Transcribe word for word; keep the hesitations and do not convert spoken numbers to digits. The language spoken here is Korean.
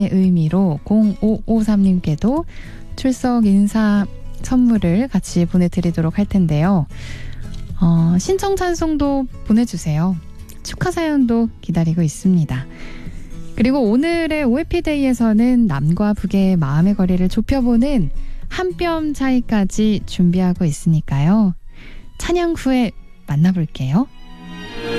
의미로 공오오삼님께도 출석 인사 선물을 같이 보내드리도록 할 텐데요. 어, 신청 찬송도 보내주세요. 축하 사연도 기다리고 있습니다. 그리고 오늘의 오해피데이에서는 남과 북의 마음의 거리를 좁혀보는 한 뼘 차이까지 준비하고 있으니까요. 찬양 후에 만나볼게요.